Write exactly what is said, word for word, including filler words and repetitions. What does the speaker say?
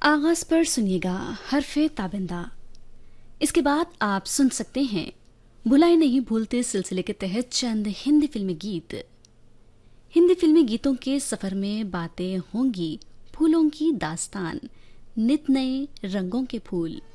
आगाज पर सुनिएगा हरफे ताबिंदा। इसके बाद आप सुन सकते हैं भुलाए नहीं भूलते सिलसिले के तहत चंद हिंदी फिल्मी गीत। हिंदी फिल्मी गीतों के सफर में बातें होंगी फूलों की दास्तान, नित नए रंगों के फूल।